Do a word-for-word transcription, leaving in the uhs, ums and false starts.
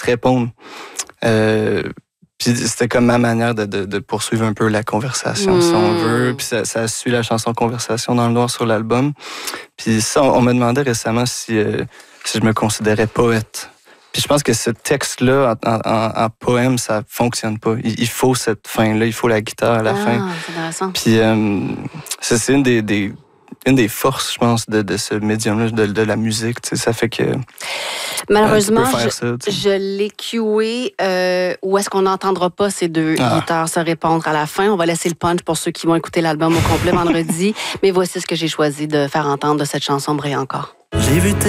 répondre. Euh, Puis c'était comme ma manière de, de, de poursuivre un peu la conversation, mmh. si on veut. Puis ça, ça suit la chanson Conversation dans le noir sur l'album. Puis ça, on, on m'a demandé récemment si, euh, si je me considérais poète. Puis je pense que ce texte-là, en, en, en poème, ça fonctionne pas. Il, il faut cette fin-là, il faut la guitare à la ah, fin. C'est intéressant. Puis euh, ça, c'est une des... des une des forces, je pense, de, de ce médium-là, de, de la musique. Tu sais, ça fait que... Malheureusement, euh, je, ça, je l'ai cué euh, où est-ce qu'on n'entendra pas ces deux ah. guitares se répondre à la fin. On va laisser le punch pour ceux qui vont écouter l'album au complet vendredi. Mais voici ce que j'ai choisi de faire entendre de cette chanson Brille encore. J'ai vu